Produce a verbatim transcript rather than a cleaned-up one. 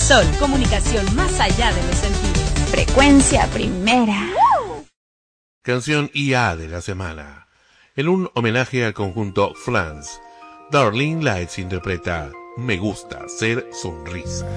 Sol, comunicación más allá de los sentidos. Frecuencia primera. Canción I A de la semana. En un homenaje al conjunto Flans, Darlene Lights interpreta Me gusta ser sonrisa.